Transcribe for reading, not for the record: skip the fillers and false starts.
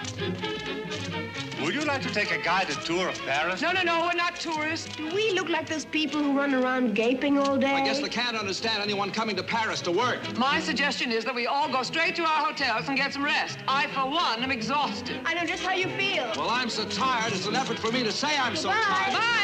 Would you like to take a guided tour of Paris? No, we're not tourists. Do we look like those people who run around gaping all day? I guess they can't understand anyone coming to Paris to work. My suggestion is that we all go straight to our hotels and get some rest. I, for one, am exhausted. I know just how you feel. Well, I'm so tired, it's an effort for me to say I'm so Goodbye. tired. Bye.